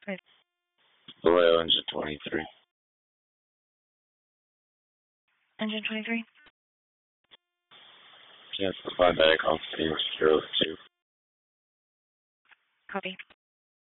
Below engine 23. Engine 23? Yes, fly back on Phoenix 02. Copy.